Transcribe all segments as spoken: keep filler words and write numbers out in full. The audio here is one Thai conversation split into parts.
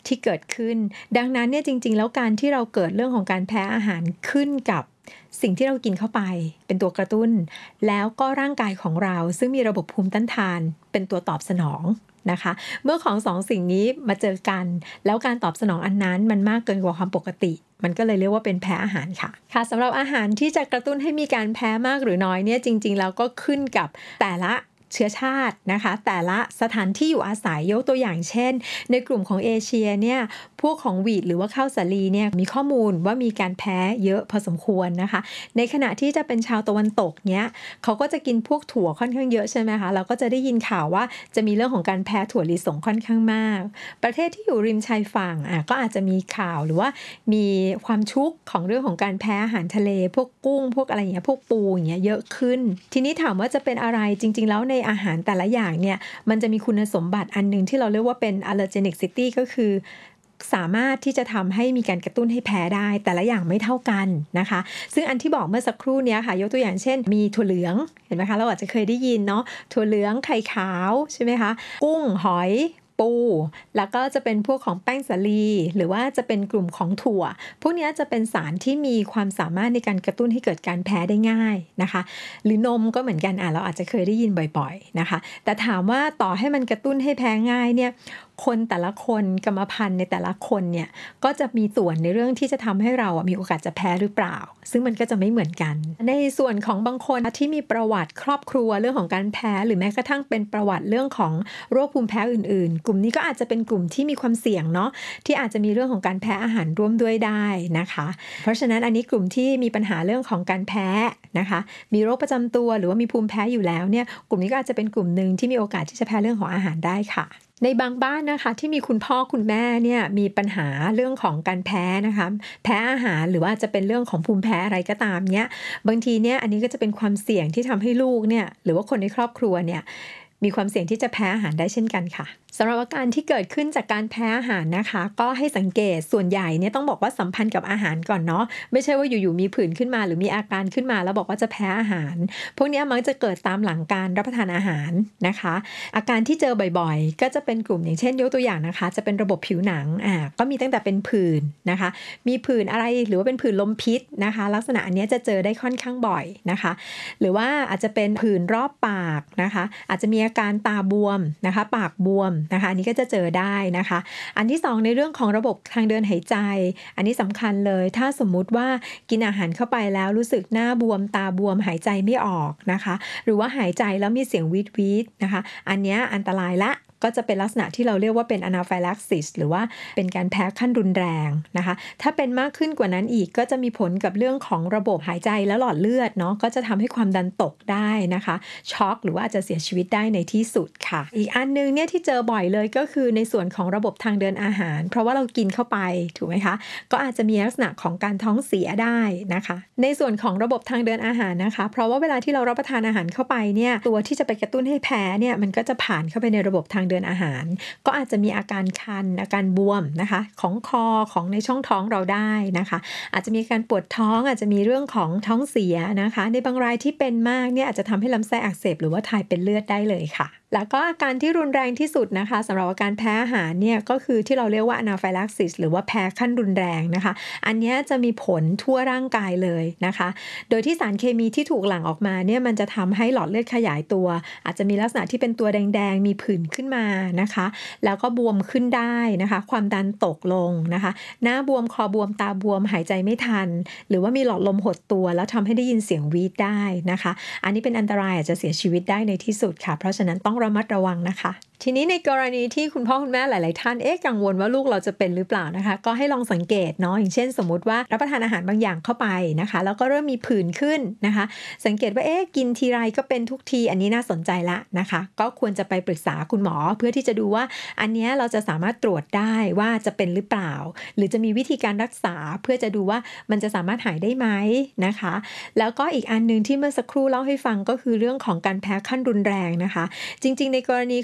ที่เกิดขึ้นดังนั้นเนี่ยจริงๆแล้วการที่เราเกิดเรื่องของการแพ้อาหารขึ้นกับสิ่งที่เรากินเข้าไปเป็นตัวกระตุ้นแล้วก็ร่างกายของเราซึ่งมีระบบภูมิต้านทานเป็นตัวตอบสนองนะคะเมื่อของสองสิ่งนี้มาเจอกันแล้วการตอบสนองอันนั้นมันมากเกินกว่าความปกติมันก็เลยเรียกว่าเป็นแพ้อาหารค่ะค่ะสำหรับอาหารที่จะกระตุ้นให้มีการแพ้มากหรือน้อยเนี่ยจริงๆแล้วก็ขึ้นกับแต่ละเชื้อชาตินะคะแต่ละสถานที่อยู่อาศัยยกตัวอย่างเช่นในกลุ่มของเอเชียเนี่ยพวกของวีทหรือว่าข้าวสาลีเนี่ยมีข้อมูลว่ามีการแพ้เยอะพอสมควรนะคะในขณะที่จะเป็นชาวตะวันตกเนี่ยเขาก็จะกินพวกถั่วค่อนข้างเยอะใช่ไหมคะเราก็จะได้ยินข่าวว่าจะมีเรื่องของการแพ้ถั่วลิสงค่อนข้างมากประเทศที่อยู่ริมชายฝั่งอ่ะก็อาจจะมีข่าวหรือว่ามีความชุกของเรื่องของการแพ้อาหารทะเลพวกกุ้งพวกอะไรอย่างเงี้ยพวกปูอย่างเงี้ยเยอะขึ้นทีนี้ถามว่าจะเป็นอะไรจริงๆแล้วในอาหารแต่ละอย่างเนี่ยมันจะมีคุณสมบัติอันนึงที่เราเรียกว่าเป็น allergenicity ก็คือสามารถที่จะทำให้มีการกระตุ้นให้แพ้ได้แต่ละอย่างไม่เท่ากันนะคะซึ่งอันที่บอกเมื่อสักครู่นี้ค่ะยกตัวอย่างเช่นมีถั่วเหลืองเห็นไหมคะเราอาจจะเคยได้ยินเนาะถั่วเหลืองไข่ขาวใช่ไหมคะกุ้งหอยปูแล้วก็จะเป็นพวกของแป้งสาลีหรือว่าจะเป็นกลุ่มของถั่วพวกนี้จะเป็นสารที่มีความสามารถในการกระตุ้นให้เกิดการแพ้ได้ง่ายนะคะหรือนมก็เหมือนกันอ่ะเราอาจจะเคยได้ยินบ่อยๆนะคะแต่ถามว่าต่อให้มันกระตุ้นให้แพ้ง่ายเนี่ยคนแต่ละคนกรรมพันธุ์ในแต่ละคนเนี่ยก็จะมีส่วนในเรื่องที่จะทำให้เราอ่ะมีโอกาสจะแพ้หรือเปล่าซึ่งมันก็จะไม่เหมือนกันในส่วนของบางคนที่มีประวัติครอบครัวเรื่องของการแพ้หรือแม้กระทั่งเป็นประวัติเรื่องของโรคภูมิแพ้อื่นๆกลุ่มนี้ก็อาจจะเป็นกลุ่มที่มีความเสี่ยงเนาะที่อาจจะมีเรื่องของการแพ้อาหารร่วมด้วยได้นะคะเพราะฉะนั้นอันนี้กลุ่มที่มีปัญหาเรื่องของการแพ้นะคะมีโรคประจำตัวหรือว่ามีภูมิแพ้อยู่แล้วเนี่ยกลุ่มนี้ก็อาจจะเป็นกลุ่มนึงที่มีโอกาสที่จะแพ้เรื่องของอาหารได้ค่ะในบางบ้านนะคะที่มีคุณพ่อคุณแม่เนี่ยมีปัญหาเรื่องของการแพ้นะคะแพ้อาหารหรือว่าจะเป็นเรื่องของภูมิแพ้อะไรก็ตามเนี่ยบางทีเนี่ยอันนี้ก็จะเป็นความเสี่ยงที่ทำให้ลูกเนี่ยหรือว่าคนในครอบครัวเนี่ยมีความเสี่ยงที่จะแพ้อาหารได้เช่นกันค่ะสำหรับอาการที่เกิดขึ้นจากการแพ้อาหารนะคะก็ให้สังเกตส่วนใหญ่เนี่ยต้องบอกว่าสัมพันธ์กับอาหารก่อนเนาะไม่ใช่ว่าอยู่ๆมีผื่นขึ้นมาหรือมีอาการขึ้นมาแล้วบอกว่าจะแพ้อาหารพวกนี้มักจะเกิดตามหลังการรับประทานอาหารนะคะอาการที่เจอบ่อยๆก็จะเป็นกลุ่มอย่างเช่นยกตัวอย่างนะคะจะเป็นระบบผิวหนังอ่าก็มีตั้งแต่เป็นผื่นนะคะมีผื่นอะไรหรือว่าเป็นผื่นลมพิษนะคะลักษณะอันนี้จะเจอได้ค่อนข้างบ่อยนะคะหรือว่าอาจจะเป็นผื่นรอบปากนะคะอาจจะมีอาการตาบวมนะคะปากบวมนะคะอันนี้ก็จะเจอได้นะคะอันที่สองในเรื่องของระบบทางเดินหายใจอันนี้สำคัญเลยถ้าสมมุติว่ากินอาหารเข้าไปแล้วรู้สึกหน้าบวมตาบวมหายใจไม่ออกนะคะหรือว่าหายใจแล้วมีเสียงวีดวีดนะคะอันนี้อันตรายละก็จะเป็นลักษณะที่เราเรียกว่าเป็น anaphylaxis หรือว่าเป็นการแพ้ขั้นรุนแรงนะคะถ้าเป็นมากขึ้นกว่านั้นอีกก็จะมีผลกับเรื่องของระบบหายใจและหลอดเลือดเนาะก็จะทำให้ความดันตกได้นะคะช็อกหรือว่าอาจจะเสียชีวิตได้ในที่สุดค่ะอีกอันนึงเนี่ยที่เจอบ่อยเลยก็คือในส่วนของระบบทางเดินอาหารเพราะว่าเรากินเข้าไปถูกไหมคะก็อาจจะมีลักษณะของการท้องเสียได้นะคะในส่วนของระบบทางเดินอาหารนะคะเพราะว่าเวลาที่เรารับประทานอาหารเข้าไปเนี่ยตัวที่จะไปกระตุ้นให้แพ้เนี่ยมันก็จะผ่านเข้าไปในระบบทางเดินอาหารก็อาจจะมีอาการคันอาการบวมนะคะของคอของในช่องท้องเราได้นะคะอาจจะมีการปวดท้องอาจจะมีเรื่องของท้องเสียนะคะในบางรายที่เป็นมากเนี่ยอาจจะทำให้ลำไส้อักเสบหรือว่าถ่ายเป็นเลือดได้เลยค่ะแล้วก็อาการที่รุนแรงที่สุดนะคะสำหรับอาการแพ้อาหารเนี่ยก็คือที่เราเรียกว่า anaphylaxis หรือว่าแพ้ขั้นรุนแรงนะคะอันนี้จะมีผลทั่วร่างกายเลยนะคะโดยที่สารเคมีที่ถูกหลั่งออกมาเนี่ยมันจะทำให้หลอดเลือดขยายตัวอาจจะมีลักษณะที่เป็นตัวแดงๆมีผื่นขึ้นมานะคะแล้วก็บวมขึ้นได้นะคะความดันตกลงนะคะหน้าบวมคอบวมตาบวมหายใจไม่ทันหรือว่ามีหลอดลมหดตัวแล้วทำให้ได้ยินเสียงวีดได้นะคะอันนี้เป็นอันตรายอาจจะเสียชีวิตได้ในที่สุดค่ะเพราะฉะนั้นต้องระมัดระวังนะคะ ทีนี้ในกรณีที่คุณพ่อคุณแม่หลายๆท่านเอ๊ะกังวลว่าลูกเราจะเป็นหรือเปล่านะคะก็ให้ลองสังเกตเนาะอย่างเช่นสมมุติว่ารับประทานอาหารบางอย่างเข้าไปนะคะแล้วก็เริ่มมีผื่นขึ้นนะคะสังเกตว่าเอ๊ะกินทีไรก็เป็นทุกทีอันนี้น่าสนใจละนะคะก็ควรจะไปปรึกษาคุณหมอเพื่อที่จะดูว่าอันนี้เราจะสามารถตรวจได้ว่าจะเป็นหรือเปล่าหรือจะมีวิธีการรักษาเพื่อจะดูว่ามันจะสามารถหายได้ไหมนะคะแล้วก็อีกอันนึงที่เมื่อสักครู่เล่าให้ฟังก็คือเรื่องของการแพ้ขั้นรุนแรงนะคะจริงๆในกรณีของการ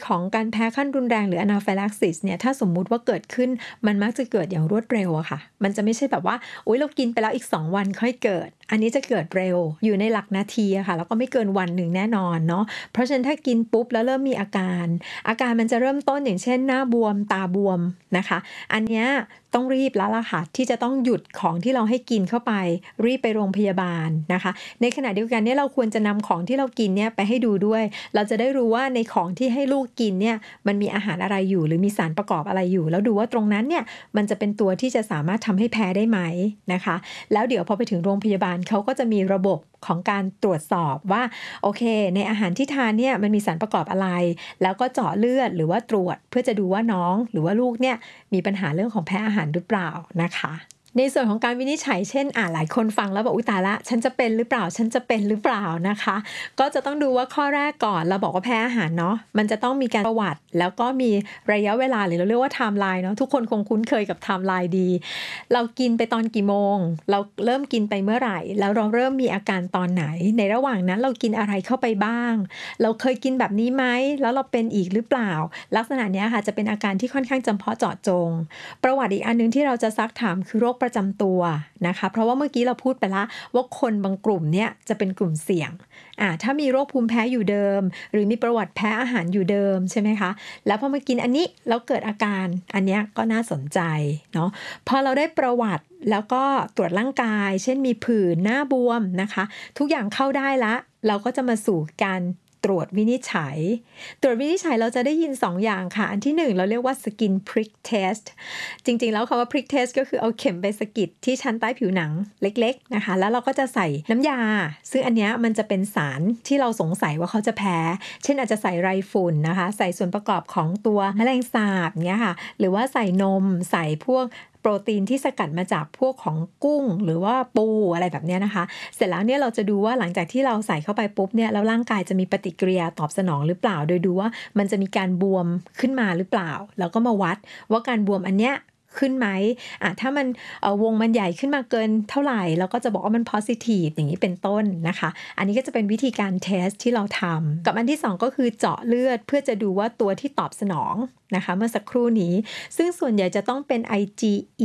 แพ้ขั้นรุนแรงหรือ anaphylaxis เนี่ยถ้าสมมุติว่าเกิดขึ้นมันมักจะเกิดอย่างรวดเร็วอะค่ะมันจะไม่ใช่แบบว่าอุ๊ยเรากินไปแล้วอีกสองวันค่อยเกิดอันนี้จะเกิดเร็วอยู่ในหลักนาทีอะค่ะแล้วก็ไม่เกินวันหนึ่งแน่นอนเนาะเพราะฉะนั้นถ้ากินปุ๊บแล้วเริ่มมีอาการอาการมันจะเริ่มต้นอย่างเช่นหน้าบวมตาบวมนะคะอันเนี้ยต้องรีบแล้วล่ะค่ะที่จะต้องหยุดของที่เราให้กินเข้าไปรีบไปโรงพยาบาลนะคะในขณะเดียวกันเนี่ยเราควรจะนำของที่เรากินเนี่ยไปให้ดูด้วยเราจะได้รู้ว่าในของที่ให้ลูกกินเนี่ยมันมีอาหารอะไรอยู่หรือมีสารประกอบอะไรอยู่แล้วดูว่าตรงนั้นเนี่ยมันจะเป็นตัวที่จะสามารถทำให้แพ้ได้ไหมนะคะแล้วเดี๋ยวพอไปถึงโรงพยาบาลเขาก็จะมีระบบของการตรวจสอบว่าโอเคในอาหารที่ทานเนี่ยมันมีสารประกอบอะไรแล้วก็เจาะเลือดหรือว่าตรวจเพื่อจะดูว่าน้องหรือว่าลูกเนี่ยมีปัญหาเรื่องของแพ้อาหารหรือเปล่านะคะในส่วนของการวินิจฉัยเช่นอ่าหลายคนฟังแล้วบอกอุ๊ยตายละฉันจะเป็นหรือเปล่าฉันจะเป็นหรือเปล่านะคะก็จะต้องดูว่าข้อแรกก่อนเราบอกว่าแพ้อาหารเนาะมันจะต้องมีการประวัติแล้วก็มีระยะเวลาหรือเราเรียกว่าไทม์ไลน์เนาะทุกคนคงคุ้นเคยกับไทม์ไลน์ดีเรากินไปตอนกี่โมงเราเริ่มกินไปเมื่อไหร่แล้วเราเริ่มมีอาการตอนไหนในระหว่างนั้นเรากินอะไรเข้าไปบ้างเราเคยกินแบบนี้ไหมแล้วเราเป็นอีกหรือเปล่าลักษณะนี้ค่ะจะเป็นอาการที่ค่อนข้างจำเพาะเจาะจงประวัติอีกอันนึงที่เราจะซักถามคือโรคประจำตัวนะคะเพราะว่าเมื่อกี้เราพูดไปแล้วว่าคนบางกลุ่มเนี่ยจะเป็นกลุ่มเสี่ยงอ่าถ้ามีโรคภูมิแพ้อยู่เดิมหรือมีประวัติแพ้อาหารอยู่เดิมใช่ไหมคะแล้วพอมากินอันนี้แล้วเกิดอาการอันเนี้ยก็น่าสนใจเนาะพอเราได้ประวัติแล้วก็ตรวจร่างกายเช่นมีผื่นหน้าบวมนะคะทุกอย่างเข้าได้ละเราก็จะมาสู่การตรวจวินิจฉัยตรวจวินิจฉัยเราจะได้ยินสองอย่างค่ะอันที่หนึ่งเราเรียกว่า skin prick test จริงๆแล้วคำว่า prick test ก็คือเอาเข็มไปสะกิดที่ชั้นใต้ผิวหนังเล็กๆนะคะแล้วเราก็จะใส่น้ำยาซึ่งอันเนี้ยมันจะเป็นสารที่เราสงสัยว่าเขาจะแพ้เช่นอาจจะใส่ไรฝุ่นนะคะใส่ส่วนประกอบของตัวแมลงสาบเงี้ยค่ะหรือว่าใส่นมใส่พวกโปรตีนที่สกัดมาจากพวกของกุ้งหรือว่าปูอะไรแบบนี้นะคะเสร็จแล้วเนี่ยเราจะดูว่าหลังจากที่เราใส่เข้าไปปุ๊บเนี่ยแล้วร่างกายจะมีปฏิกิริยาตอบสนองหรือเปล่าโดยดูว่ามันจะมีการบวมขึ้นมาหรือเปล่าแล้วก็มาวัดว่าการบวมอันเนี้ยขึ้นไหมอ่ะถ้ามันเอ่อวงมันใหญ่ขึ้นมาเกินเท่าไหร่เราก็จะบอกว่ามัน positive อย่างนี้เป็นต้นนะคะอันนี้ก็จะเป็นวิธีการเทสที่เราทำกับอันที่สองก็คือเจาะเลือดเพื่อจะดูว่าตัวที่ตอบสนองนะคะเมื่อสักครู่นี้ซึ่งส่วนใหญ่จะต้องเป็น ไอ จี อี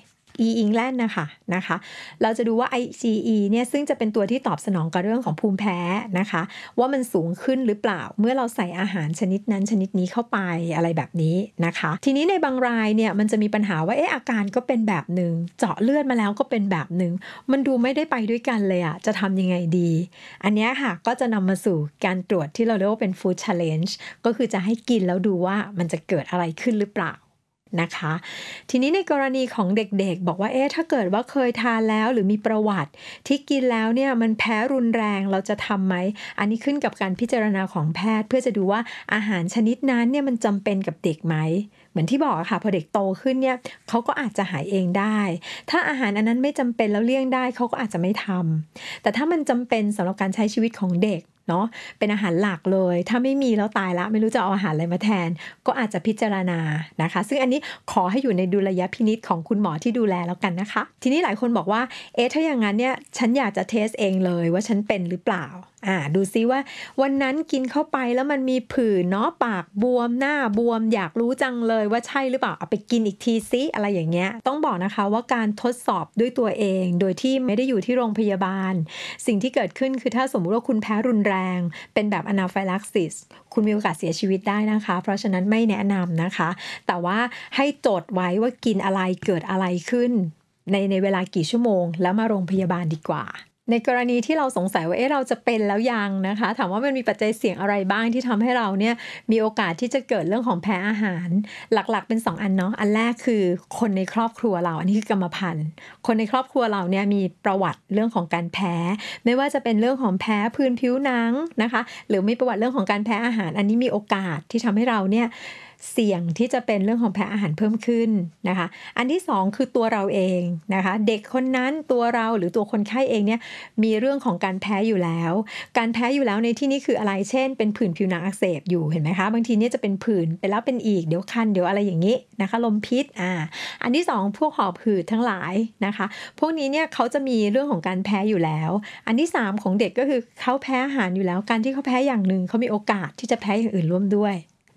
E England นะคะนะคะเราจะดูว่า ไอ จี อี เนี่ยซึ่งจะเป็นตัวที่ตอบสนองกับเรื่องของภูมิแพ้นะคะว่ามันสูงขึ้นหรือเปล่าเมื่อเราใส่อาหารชนิดนั้นชนิดนี้เข้าไปอะไรแบบนี้นะคะทีนี้ในบางรายเนี่ยมันจะมีปัญหาว่าเอ๊ะอาการก็เป็นแบบหนึ่งเจาะเลือดมาแล้วก็เป็นแบบหนึ่งมันดูไม่ได้ไปด้วยกันเลยอะจะทำยังไงดีอันนี้ค่ะก็จะนำมาสู่การตรวจที่เราเรียกว่าเป็น food challenge ก็คือจะให้กินแล้วดูว่ามันจะเกิดอะไรขึ้นหรือเปล่านะคะทีนี้ในกรณีของเด็กๆบอกว่าเอ๊ะถ้าเกิดว่าเคยทานแล้วหรือมีประวัติที่กินแล้วเนี่ยมันแพ้รุนแรงเราจะทำไหมอันนี้ขึ้นกับการพิจารณาของแพทย์เพื่อจะดูว่าอาหารชนิดนั้นเนี่ยมันจำเป็นกับเด็กไหมเหมือนที่บอกอะค่ะพอเด็กโตขึ้นเนี่ยเขาก็อาจจะหายเองได้ถ้าอาหารอันนั้นไม่จำเป็นแล้วเลี่ยงได้เขาก็อาจจะไม่ทำแต่ถ้ามันจำเป็นสำหรับการใช้ชีวิตของเด็กเนาะเป็นอาหารหลักเลยถ้าไม่มีแล้วตายละไม่รู้จะเอาอาหารอะไรมาแทนก็อาจจะพิจารณานะคะซึ่งอันนี้ขอให้อยู่ในดุลยพินิจของคุณหมอที่ดูแลแล้วกันนะคะทีนี้หลายคนบอกว่าเอ๊ะถ้าอย่างนั้นเนี่ยฉันอยากจะเทสเองเลยว่าฉันเป็นหรือเปล่าอ่าดูซิว่าวันนั้นกินเข้าไปแล้วมันมีผื่นเนาะปากบวมหน้าบวมอยากรู้จังเลยว่าใช่หรือเปล่าเอาไปกินอีกทีซิอะไรอย่างเงี้ยต้องบอกนะคะว่าการทดสอบด้วยตัวเองโดยที่ไม่ได้อยู่ที่โรงพยาบาลสิ่งที่เกิดขึ้นคือถ้าสมมุติว่าคุณแพ้รุนแรงเป็นแบบ anaphylaxis คุณมีโอกาสเสียชีวิตได้นะคะเพราะฉะนั้นไม่แนะนำนะคะแต่ว่าให้จดไว้ว่ากินอะไรเกิดอะไรขึ้นในในเวลากี่ชั่วโมงแล้วมาโรงพยาบาลดีกว่าในกรณีที่เราสงสัยว่าเอ๊ะเราจะเป็นแล้วยังนะคะถามว่ามันมีปัจจัยเสี่ยงอะไรบ้างที่ทำให้เราเนี่ยมีโอกาสที่จะเกิดเรื่องของแพ้อาหารหลักๆเป็นสองอันเนาะอันแรกคือคนในครอบครัวเราอันนี้คือกรรมพันธุ์คนในครอบครัวเราเนี่ยมีประวัติเรื่องของการแพ้ไม่ว่าจะเป็นเรื่องของแพ้พื้นผิวหนังนะคะหรือมีประวัติเรื่องของการแพ้อาหารอันนี้มีโอกาสที่ทำให้เราเนี่ยเสี่ยงที่จะเป็นเรื่องของแพ้อาหารเพิ่มขึ้นนะคะอันที่สองคือตัวเราเองนะคะเด็กคนนั้นตัวเราหรือตัวคนไข้เองเนี่ยมีเรื่องของการแพ้อยู่แล้วการแพ้อยู่แล้วในที่นี้คืออะไรเช่นเป็นผื่นผิวหนังอักเสบอยู่เห็นไหมคะบางทีเนี่ยจะเป็นผื่นไปแล้วเป็นอีกเดี๋ยวคันเดี๋ยวอะไรอย่างนี้นะคะลมพิษอ่าอันที่สองพวกหอบหืดทั้งหลายนะคะพวกนี้เนี่ยเขาจะมีเรื่องของการแพ้อยู่แล้วอันที่สามของเด็กก็คือเขาแพ้อาหารอยู่แล้วการที่เขาแพ้อย่างหนึ่งเขามีโอกาสที่จะแพ้อย่างอื่นร่วมด้วย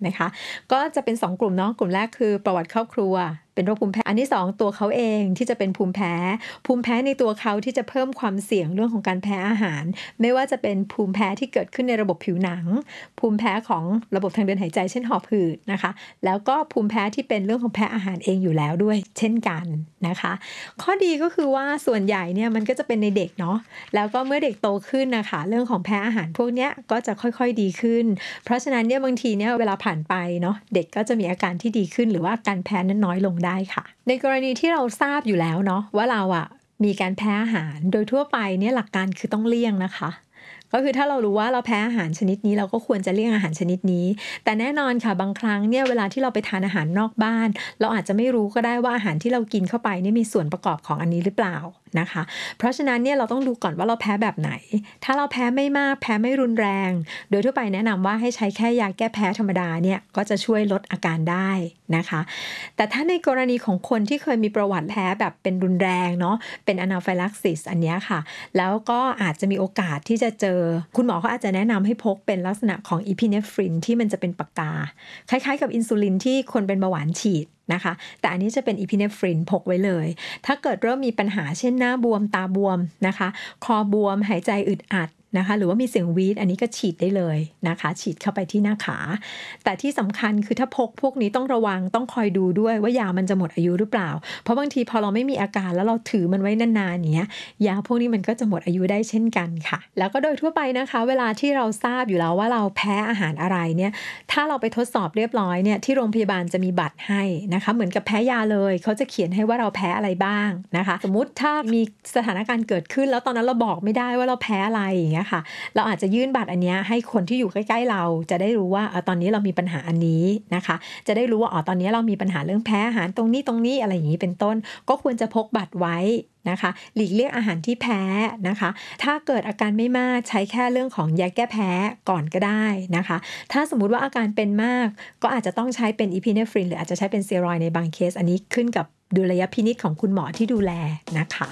นะคะก็จะเป็นสองกลุ่มเนาะกลุ่มแรกคือประวัติครอบครัวเป็นโรคภูมิแพ้อันที่สองตัวเขาเองที่จะเป็นภูมิแพ้ภูมิแพ้ในตัวเขาที่จะเพิ่มความเสี่ยงเรื่องของการแพ้อาหารไม่ว่าจะเป็นภูมิแพ้ที่เกิดขึ้นในระบบผิวหนังภูมิแพ้ของระบบทางเดินหายใจเช่นหอบหืดนะคะแล้วก็ภูมิแพ้ที่เป็นเรื่องของแพ้อาหารเองอยู่แล้วด้วยเช่นกันนะคะข้อดีก็คือว่าส่วนใหญ่เนี่ยมันก็จะเป็นในเด็กเนาะแล้วก็เมื่อเด็กโตขึ้นนะคะเรื่องของแพ้อาหารพวกเนี้ยก็จะค่อยๆดีขึ้นเพราะฉะนั้นเนี่ยบางทีเนี่ยเวลาผ่านไปเนาะเด็กก็จะมีอาการที่ดีขึ้นหรือว่าการแพ้นั้นน้อยลงได้ค่ะในกรณีที่เราทราบอยู่แล้วเนาะว่าเราอะมีการแพ้อาหารโดยทั่วไปเนี่ยหลักการคือต้องเลี่ยงนะคะก็คือถ้าเรารู้ว่าเราแพ้อาหารชนิดนี้เราก็ควรจะเลี่ยงอาหารชนิดนี้แต่แน่นอนค่ะบางครั้งเนี่ยเวลาที่เราไปทานอาหารนอกบ้านเราอาจจะไม่รู้ก็ได้ว่าอาหารที่เรากินเข้าไปนี่มีส่วนประกอบของอันนี้หรือเปล่านะคะเพราะฉะนั้นเนี่ยเราต้องดูก่อนว่าเราแพ้แบบไหนถ้าเราแพ้ไม่มากแพ้ไม่รุนแรงโดยทั่วไปแนะนำว่าให้ใช้แค่ยาแก้แพ้ธรรมดาเนี่ยก็จะช่วยลดอาการได้นะคะแต่ถ้าในกรณีของคนที่เคยมีประวัติแพ้แบบเป็นรุนแรงเนาะเป็นอะนาไฟลักซิสอันเนี้ยค่ะแล้วก็อาจจะมีโอกาสที่จะเจอคุณหมอเขาอาจจะแนะนำให้พกเป็นลักษณะของอีพิเนฟรินที่มันจะเป็นปากกาคล้ายๆกับอินซูลินที่คนเป็นเบาหวานฉีดนะคะแต่อันนี้จะเป็นอีพิเนฟรินพกไว้เลยถ้าเกิดเริ่มมีปัญหาเช่นหน้าบวมตาบวมนะคะคอบวมหายใจอึดอัดนะคะหรือว่ามีเสียงวีดอันนี้ก็ฉีดได้เลยนะคะฉีดเข้าไปที่หน้าขาแต่ที่สำคัญคือถ้าพกพวกนี้ต้องระวังต้องคอยดูด้วยว่ายามันจะหมดอายุหรือเปล่าเพราะบางทีพอเราไม่มีอาการแล้วเราถือมันไว้นานๆอย่างเงี้ยยาพวกนี้มันก็จะหมดอายุได้เช่นกันค่ะแล้วก็โดยทั่วไปนะคะเวลาที่เราทราบอยู่แล้วว่าเราแพ้อาหารอะไรเนี่ยถ้าเราไปทดสอบเรียบร้อยเนี่ยที่โรงพยาบาลจะมีบัตรให้นะคะเหมือนกับแพ้ยาเลยเขาจะเขียนให้ว่าเราแพ้อะไรบ้างนะคะสมมุติถ้ามีสถานการณ์เกิดขึ้นแล้วตอนนั้นเราบอกไม่ได้ว่าเราแพ้อะไรอย่างเงี้ยค่ะเราอาจจะยื่นบัตรอันนี้ให้คนที่อยู่ใกล้ๆเราจะได้รู้ว่าตอนนี้เรามีปัญหาอันนี้นะคะจะได้รู้ว่าอ๋อตอนนี้เรามีปัญหาเรื่องแพ้อาหารตรงนี้ตรงนี้อะไรอย่างนี้เป็นต้นก็ควรจะพกบัตรไว้นะคะหลีกเลี่ยงอาหารที่แพ้นะคะถ้าเกิดอาการไม่มากใช้แค่เรื่องของยาแก้แพ้ก่อนก็ได้นะคะถ้าสมมุติว่าอาการเป็นมากก็อาจจะต้องใช้เป็นอีพิเนฟรินหรืออาจจะใช้เป็นสเตียรอยด์ในบางเคสอันนี้ขึ้นกับดุลยพินิจของคุณหมอที่ดูแลนะคะ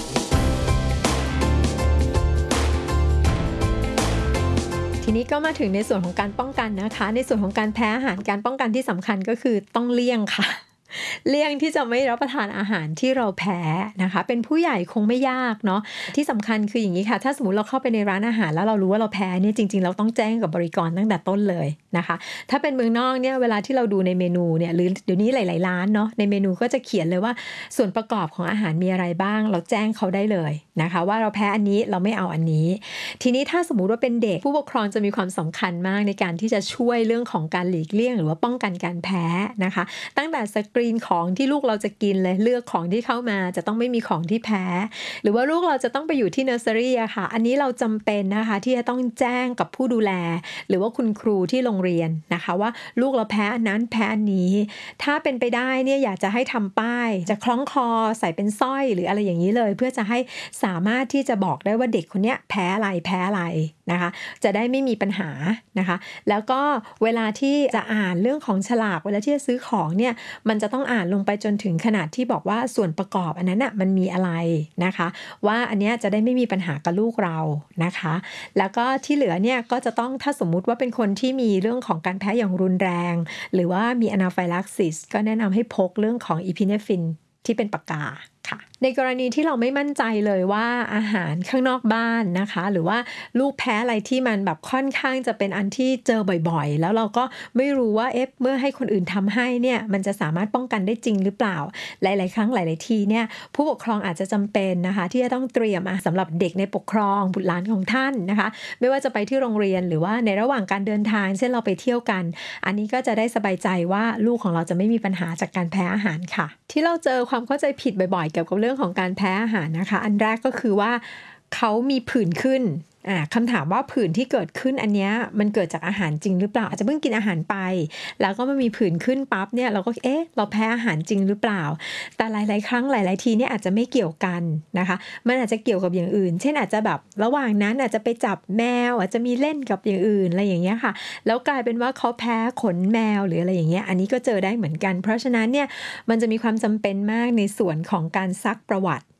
ทีนี้ก็มาถึงในส่วนของการป้องกันนะคะในส่วนของการแพ้อาหารการป้องกันที่สำคัญก็คือต้องเลี่ยงค่ะเลี่ยงที่จะไม่รับประทานอาหารที่เราแพ้นะคะเป็นผู้ใหญ่คงไม่ยากเนาะที่สำคัญคืออย่างนี้ค่ะถ้าสมมุติเราเข้าไปในร้านอาหารแล้วเรารู้ว่าเราแพ้เนี่ยจริงๆเราต้องแจ้งกับบริกรตั้งแต่ต้นเลยนะคะถ้าเป็นเมืองนอกเนี่ยเวลาที่เราดูในเมนูเนี่ยหรือเดี๋ยวนี้หลายๆร้านเนาะในเมนูก็จะเขียนเลยว่าส่วนประกอบของอาหารมีอะไรบ้างเราแจ้งเขาได้เลยนะคะว่าเราแพ้อันนี้เราไม่เอาอันนี้ทีนี้ถ้าสมมุติว่าเป็นเด็กผู้ปกครองจะมีความสำคัญมากในการที่จะช่วยเรื่องของการหลีกเลี่ยงหรือว่าป้องกันการแพ้นะคะตั้งแต่สกรีนของที่ลูกเราจะกินเลยเลือกของที่เข้ามาจะต้องไม่มีของที่แพ้หรือว่าลูกเราจะต้องไปอยู่ที่เนอร์เซอรี่อะค่ะอันนี้เราจำเป็นนะคะที่จะต้องแจ้งกับผู้ดูแลหรือว่าคุณครูที่โรงเรียนนะคะว่าลูกเราแพ้อันนั้นแพ้อันนี้ถ้าเป็นไปได้เนี่ยอยากจะให้ทำป้ายจะคล้องคอใส่เป็นสร้อยหรืออะไรอย่างนี้เลยเพื่อจะให้สามารถที่จะบอกได้ว่าเด็กคนเนี้ยแพ้อะไรแพ้อะไรนะคะจะได้ไม่มีปัญหานะคะแล้วก็เวลาที่จะอ่านเรื่องของฉลากเวลาที่จะซื้อของเนี่ยมันจะต้องอ่านลงไปจนถึงขนาดที่บอกว่าส่วนประกอบอันนั้นน่ะมันมีอะไรนะคะว่าอันเนี้ยจะได้ไม่มีปัญหากับลูกเรานะคะแล้วก็ที่เหลือเนี่ยก็จะต้องถ้าสมมุติว่าเป็นคนที่มีเรื่องของการแพ้อย่างรุนแรงหรือว่ามีอะนาไฟลักซิสก็แนะนำให้พกเรื่องของอีพิเนฟรินที่เป็นปากกาค่ะในกรณีที่เราไม่มั่นใจเลยว่าอาหารข้างนอกบ้านนะคะหรือว่าลูกแพ้อะไรที่มันแบบค่อนข้างจะเป็นอันที่เจอบ่อยๆแล้วเราก็ไม่รู้ว่าเอ๊ะเมื่อให้คนอื่นทำให้เนี่ยมันจะสามารถป้องกันได้จริงหรือเปล่าหลายๆครั้งหลายๆทีเนี่ยผู้ปกครองอาจจะจำเป็นนะคะที่จะต้องเตรียมสำหรับเด็กในปกครองบุตรหลานของท่านนะคะไม่ว่าจะไปที่โรงเรียนหรือว่าในระหว่างการเดินทางเช่นเราไปเที่ยวกันอันนี้ก็จะได้สบายใจว่าลูกของเราจะไม่มีปัญหาจากการแพ้อาหารค่ะที่เราเจอความเข้าใจผิดบ่อยๆเกี่ยวกับเรื่องของการแพ้อาหารนะคะอันแรกก็คือว่าเขามีผื่นขึ้นอ่าคำถามว่าผื่นที่เกิดขึ้นอันเนี้ยมันเกิดจากอาหารจริงหรือเปล่าอาจจะเพิ่งกินอาหารไปแล้วก็มันมีผื่นขึ้นปั๊บเนี่ยเราก็เอ๊ะเราแพ้อาหารจริงหรือเปล่าแต่หลายๆครั้งหลายๆทีเนี่ยอาจจะไม่เกี่ยวกันนะคะมันอาจจะเกี่ยวกับอย่างอื่นเช่นอาจจะแบบระหว่างนั้นอาจจะไปจับแมวอาจจะมีเล่นกับอย่างอื่นอะไรอย่างเงี้ยค่ะแล้วกลายเป็นว่าเขาแพ้ขนแมวหรืออะไรอย่างเงี้ยอันนี้ก็เจอได้เหมือนกันเพราะฉะนั้นเนี่ยมันจะมีความจำเป็นมากในส่วนของการซักประวัติ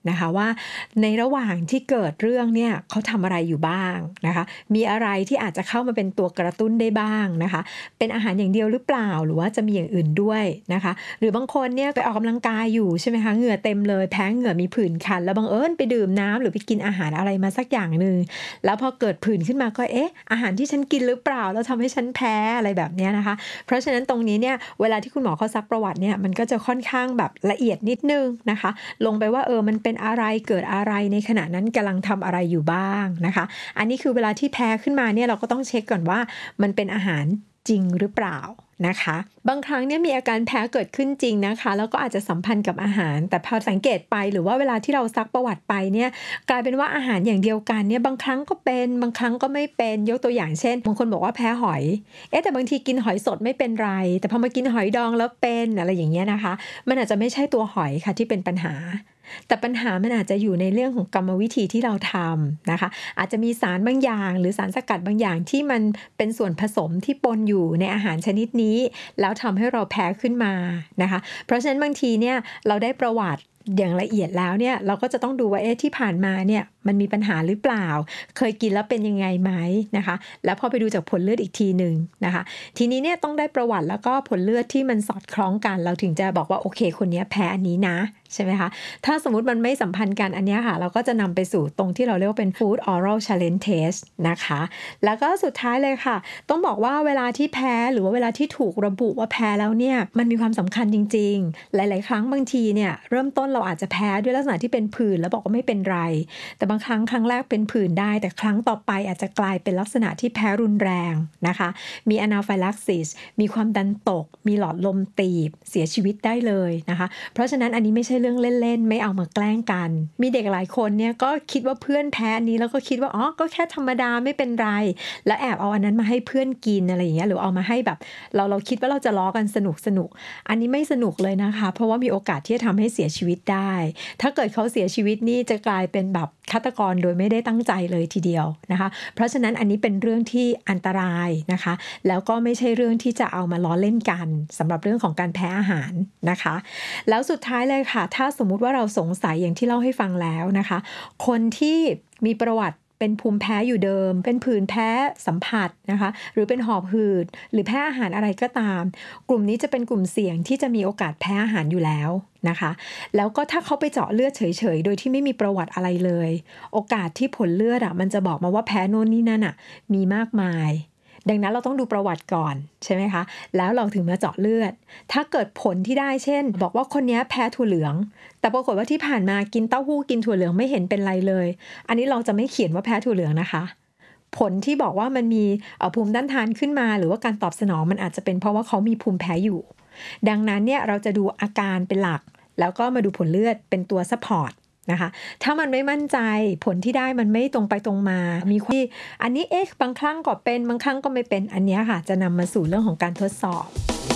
นะคะว่าในระหว่างที่เกิดเรื่องเนี่ยเขาทำอะไรอยู่บ้างนะคะมีอะไรที่อาจจะเข้ามาเป็นตัวกระตุ้นได้บ้างนะคะเป็นอาหารอย่างเดียวหรือเปล่าหรือว่าจะมีอย่างอื่นด้วยนะคะหรือบางคนเนี่ยไปออกกำลังกายอยู่ใช่ไหมคะเหงื่อเต็มเลยแพ้เหงื่อมีผื่นคันแล้วบังเอิญไปดื่มน้ำหรือไปกินอาหารอะไรมาสักอย่างนึงแล้วพอเกิดผื่นขึ้นมาก็เอ๊ะอาหารที่ฉันกินหรือเปล่าแล้วทำให้ฉันแพ้อะไรแบบนี้นะคะเพราะฉะนั้นตรงนี้เนี่ยเวลาที่คุณหมอเขาซักประวัติเนี่ยมันก็จะค่อนข้างแบบละเอียดนิดนึงนะคะลงไปว่าเออมันเป็นอะไรเกิดอะไรในขณะนั้นกำลังทำอะไรอยู่บ้างนะคะอันนี้คือเวลาที่แพ้ขึ้นมาเนี่ยเราก็ต้องเช็คก่อนว่ามันเป็นอาหารจริงหรือเปล่านะคะบางครั้งเนี่ยมีอาการแพ้เกิดขึ้นจริงนะคะแล้วก็อาจจะสัมพันธ์กับอาหารแต่พอสังเกตไปหรือว่าเวลาที่เราซักประวัติไปเนี่ยกลายเป็นว่าอาหารอย่างเดียวกันเนี่ยบางครั้งก็เป็นบางครั้งก็ไม่เป็นยกตัวอย่างเช่นบางคนบอกว่าแพ้หอยเอ๊ะแต่บางทีกินหอยสดไม่เป็นไรแต่พอมากินหอยดองแล้วเป็นอะไรอย่างเงี้ยนะคะมันอาจจะไม่ใช่ตัวหอยค่ะที่เป็นปัญหาแต่ปัญหามันอาจจะอยู่ในเรื่องของกรรมวิธีที่เราทำนะคะอาจจะมีสารบางอย่างหรือสารสกัดบางอย่างที่มันเป็นส่วนผสมที่ปนอยู่ในอาหารชนิดนี้แล้วทำให้เราแพ้ขึ้นมานะคะเพราะฉะนั้นบางทีเนี่ยเราได้ประวัติอย่างละเอียดแล้วเนี่ยเราก็จะต้องดูว่าเอ๊ะที่ผ่านมาเนี่ยมันมีปัญหาหรือเปล่าเคยกินแล้วเป็นยังไงไหมนะคะแล้วพอไปดูจากผลเลือดอีกทีหนึ่งนะคะทีนี้เนี่ยต้องได้ประวัติแล้วก็ผลเลือดที่มันสอดคล้องกันเราถึงจะบอกว่าโอเคคนนี้แพ้อันนี้นะใช่ไหมคะถ้าสมมุติมันไม่สัมพันธ์กันอันนี้ค่ะเราก็จะนำไปสู่ตรงที่เราเรียกว่าเป็น Food Oral Challenge Test นะคะแล้วก็สุดท้ายเลยค่ะต้องบอกว่าเวลาที่แพ้หรือว่าเวลาที่ถูกระบุว่าแพ้แล้วเนี่ยมันมีความสำคัญจริงๆหลายๆครั้งบางทีเนี่ยเริ่มต้นเราอาจจะแพ้ด้วยลักษณะที่เป็นผื่นแล้วบอกว่าไม่เป็นไรแต่บางครั้งครั้งแรกเป็นผื่นได้แต่ครั้งต่อไปอาจจะกลายเป็นลักษณะที่แพ้รุนแรงนะคะมี Anaphylaxis มีความดันตกมีหลอดลมตีบเสียชีวิตได้เลยนะคะเพราะฉะนั้นอันนี้ไม่ใช่เรื่องเล่นๆไม่เอามาแกล้งกันมีเด็กหลายคนเนี่ยก็คิดว่าเพื่อนแพ้อันนี้แล้วก็คิดว่าอ๋อก็แค่ธรรมดาไม่เป็นไรแล้วแอบเอาอันนั้นมาให้เพื่อนกินอะไรอย่างเงี้ยหรือเอามาให้แบบเราเราคิดว่าเราจะล้อกันสนุกสนุกอันนี้ไม่สนุกเลยนะคะเพราะว่ามีโอกาสที่จะทำให้เสียชีวิตได้ถ้าเกิดเขาเสียชีวิตนี่จะกลายเป็นแบบฆาตกรโดยไม่ได้ตั้งใจเลยทีเดียวนะคะเพราะฉะนั้นอันนี้เป็นเรื่องที่อันตรายนะคะแล้วก็ไม่ใช่เรื่องที่จะเอามาล้อเล่นกันสำหรับเรื่องของการแพ้อาหารนะคะแล้วสุดท้ายเลยค่ะถ้าสมมุติว่าเราสงสัยอย่างที่เล่าให้ฟังแล้วนะคะคนที่มีประวัติเป็นภูมิแพ้อยู่เดิมเป็นผื่นแพ้สัมผัสนะคะหรือเป็นหอบหืดหรือแพ้อาหารอะไรก็ตามกลุ่มนี้จะเป็นกลุ่มเสี่ยงที่จะมีโอกาสแพ้อาหารอยู่แล้วนะคะแล้วก็ถ้าเขาไปเจาะเลือดเฉยๆโดยที่ไม่มีประวัติอะไรเลยโอกาสที่ผลเลือดอ่ะมันจะบอกมาว่าแพ้โน่นนี่นั่นอ่ะมีมากมายดังนั้นเราต้องดูประวัติก่อนใช่ไหมคะแล้วเราถึงมาเจาะเลือดถ้าเกิดผลที่ได้เช่นบอกว่าคนนี้แพ้ถั่วเหลืองแต่ปรากฏว่าที่ผ่านมากินเต้าหู้กินถั่วเหลืองไม่เห็นเป็นไรเลยอันนี้เราจะไม่เขียนว่าแพ้ถั่วเหลืองนะคะผลที่บอกว่ามันมีภูมิต้านทานขึ้นมาหรือว่าการตอบสนองมันอาจจะเป็นเพราะว่าเขามีภูมิแพ้อยู่ดังนั้นเนี่ยเราจะดูอาการเป็นหลักแล้วก็มาดูผลเลือดเป็นตัวซัพพอร์ตนะคะถ้ามันไม่มั่นใจผลที่ได้มันไม่ตรงไปตรงมามีที่อันนี้เอ๊ะบางครั้งก็เป็นบางครั้งก็ไม่เป็นอันนี้ค่ะจะนำมาสู่เรื่องของการทดสอบ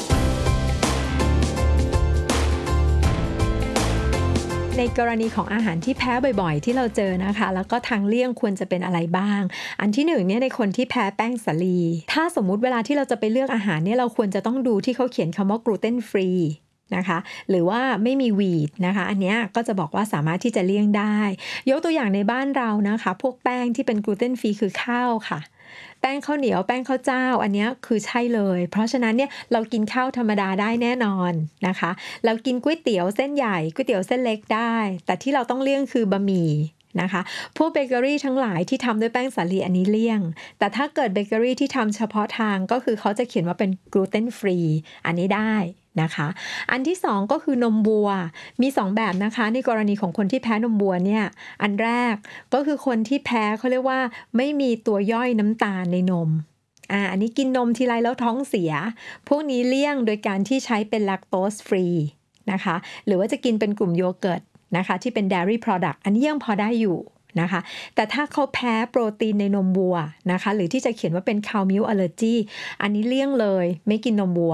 ในกรณีของอาหารที่แพ้บ่อยๆที่เราเจอนะคะแล้วก็ทางเลี่ยงควรจะเป็นอะไรบ้างอันที่หนึ่งเนี่ยในคนที่แพ้แป้งสาลีถ้าสมมุติเวลาที่เราจะไปเลือกอาหารเนี่ยเราควรจะต้องดูที่เขาเขียนคำว่ากลูเตนฟรีนะคะหรือว่าไม่มีวีทนะคะอันนี้ก็จะบอกว่าสามารถที่จะเลี่ยงได้ยกตัวอย่างในบ้านเรานะคะพวกแป้งที่เป็นกลูเตนฟรีคือข้าวค่ะแป้งข้าวเหนียวแป้งข้าวเจ้าอันนี้คือใช่เลยเพราะฉะนั้นเนี่ยเรากินข้าวธรรมดาได้แน่นอนนะคะเรากินก๋วยเตี๋ยวเส้นใหญ่ก๋วยเตี๋ยวเส้นเล็กได้แต่ที่เราต้องเลี่ยงคือบะหมี่นะคะพวกเบเกอรี่ทั้งหลายที่ทำด้วยแป้งสาลีอันนี้เลี่ยงแต่ถ้าเกิดเบเกอรี่ที่ทำเฉพาะทางก็คือเขาจะเขียนว่าเป็นกลูเตนฟรีอันนี้ได้นะคะอันที่สองก็คือนมวัวมีสองแบบนะคะในกรณีของคนที่แพ้นมวัวเนี่ยอันแรกก็คือคนที่แพ้เขาเรียกว่าไม่มีตัวย่อยน้ำตาลในนมอ่าอันนี้กินนมทีไรแล้วท้องเสียพวกนี้เลี่ยงโดยการที่ใช้เป็นแลคโตสฟรีนะคะหรือว่าจะกินเป็นกลุ่มโยเกิร์ตนะคะที่เป็น dairy product อันนี้ยังพอได้อยู่นะคะแต่ถ้าเขาแพ้โปรตีนในนมวัวนะคะหรือที่จะเขียนว่าเป็น cow milk allergy อันนี้เลี่ยงเลยไม่กินนมวัว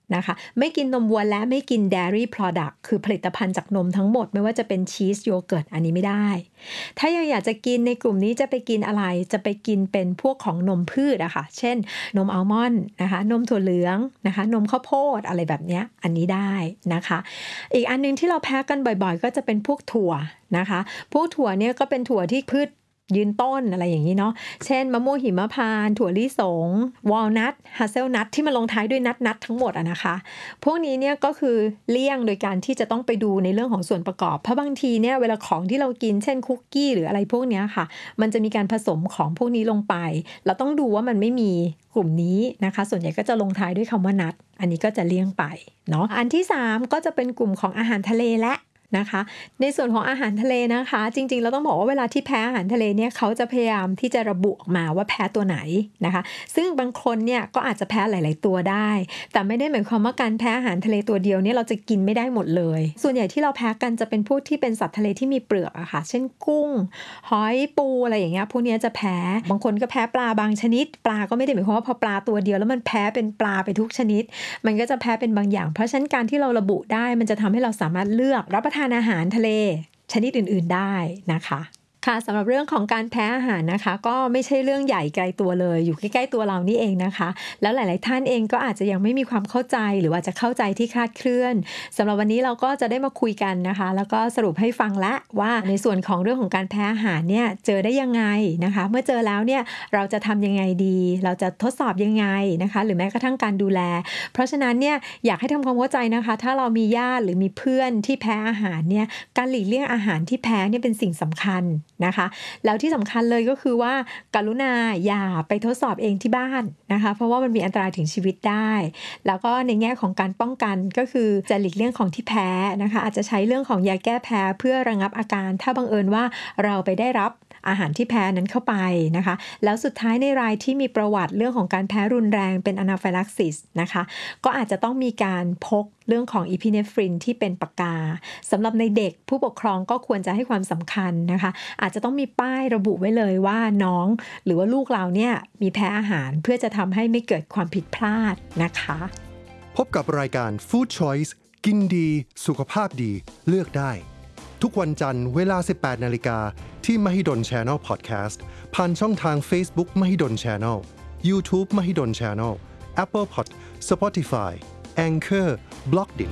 นะคะไม่กินนมวัวและไม่กิน dairy product คือผลิตภัณฑ์จากนมทั้งหมดไม่ว่าจะเป็นชีสโยเกิร์ตอันนี้ไม่ได้ถ้ายังอยากจะกินในกลุ่มนี้จะไปกินอะไรจะไปกินเป็นพวกของนมพืชอะค่ะเช่นนมอัลมอนด์นะคะนมถั่วเหลืองนะคะนมข้าวโพดอะไรแบบนี้อันนี้ได้นะคะอีกอันนึงที่เราแพ้กันบ่อยๆก็จะเป็นพวกถั่วนะคะพวกถั่วเนี่ยก็เป็นถั่วที่พืชยืนต้นอะไรอย่างนี้เนาะเช่นมะม่วงหิมพานต์ถั่วลิสงวอลนัทฮัสเซลนัทที่มันลงท้ายด้วยนัทนัททั้งหมดอะนะคะพวกนี้เนี่ยก็คือเลี่ยงโดยการที่จะต้องไปดูในเรื่องของส่วนประกอบเพราะบางทีเนี่ยเวลาของที่เรากินเช่นคุกกี้หรืออะไรพวกนี้ค่ะมันจะมีการผสมของพวกนี้ลงไปเราต้องดูว่ามันไม่มีกลุ่มนี้นะคะส่วนใหญ่ก็จะลงท้ายด้วยคำว่านัทอันนี้ก็จะเลี่ยงไปเนาะอันที่สามก็จะเป็นกลุ่มของอาหารทะเลและนะคะในส่วนของอาหารทะเลนะคะจริงๆเราต้องบอกว่าเวลาที่แพ้อาหารทะเลเนี่ยเขาจะพยายามที่จะระบุออกมาว่าแพ้ตัวไหนนะคะซึ่งบางคนเนี่ยก็อาจจะแพ้หลายๆตัวได้แต่ไม่ได้หมายความว่าการแพ้อาหารทะเลตัวเดียวเนี่ยเราจะกินไม่ได้หมดเลยส่วนใหญ่ที่เราแพ้กันจะเป็นพวกที่เป็นสัตว์ทะเลที่มีเปลือกอะค่ะเช่นกุ้งหอยปูอะไรอย่างเงี้ยพวกนี้จะแพ้บางคนก็แพ้ปลาบางชนิดปลาก็ไม่ได้หมายความว่าพอปลาตัวเดียวแล้วมันแพ้เป็นปลาไปทุกชนิดมันก็จะแพ้เป็นบางอย่างเพราะฉะนั้นการที่เราระบุได้มันจะทำให้เราสามารถเลือกรับประทานอาหารทะเลชนิดอื่นๆได้นะคะค่ะสำหรับเรื่องของการแพ้อาหารนะคะก็ไม่ใช่เรื่องใหญ่ไกลตัวเลยอยู่ใกล้ๆตัวเรานี่เองนะคะแล้วหลายๆท่านเองก็อาจจะยังไม่มีความเข้าใจหรือว่าจะเข้าใจที่คลาดเคลื่อนสำหรับวันนี้เราก็จะได้มาคุยกันนะคะแล้วก็สรุปให้ฟังละว่าในส่วนของเรื่องของการแพ้อาหารเนี่ยเจอได้ยังไงนะคะเมื่อเจอแล้วเนี่ยเราจะทำยังไงดีเราจะทดสอบยังไงนะคะหรือแม้กระทั่งการดูแลเพราะฉะนั้นเนี่ยอยากให้ทำความเข้าใจนะคะถ้าเรามีญาติหรือมีเพื่อนที่แพ้อาหารเนี่ยการหลีกเลี่ยงอาหารที่แพ้เนี่ยเป็นสิ่งสำคัญนะคะแล้วที่สำคัญเลยก็คือว่ากรุณาอย่าไปทดสอบเองที่บ้านนะคะเพราะว่ามันมีอันตรายถึงชีวิตได้แล้วก็ในแง่ของการป้องกันก็คือจะหลีกเลี่ยงของที่แพ้นะคะอาจจะใช้เรื่องของยาแก้แพ้เพื่อระงับอาการถ้าบังเอิญว่าเราไปได้รับอาหารที่แพ้นั้นเข้าไปนะคะแล้วสุดท้ายในรายที่มีประวัติเรื่องของการแพ้รุนแรงเป็นอนาไฟลักซิสนะคะก็อาจจะต้องมีการพกเรื่องของอีพิเนฟรินที่เป็นปากกาสำหรับในเด็กผู้ปกครองก็ควรจะให้ความสำคัญนะคะอาจจะต้องมีป้ายระบุไว้เลยว่าน้องหรือว่าลูกเราเนี่ยมีแพ้อาหารเพื่อจะทำให้ไม่เกิดความผิดพลาดนะคะพบกับรายการ Food Choice กินดีสุขภาพดีเลือกได้ทุกวันจันทร์เวลา สิบแปดนาฬิกา ที่ Mahidol Channel Podcast ผ่านช่องทาง Facebook Mahidol Channel YouTube Mahidol Channel Apple Pod Spotify Anchor Blockdit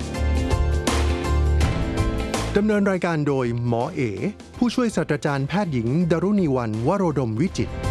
ดำเนินรายการโดยหมอเอผู้ช่วยศาสตราจารย์แพทย์หญิงดรุณีวรรณวโรดมวิจิตร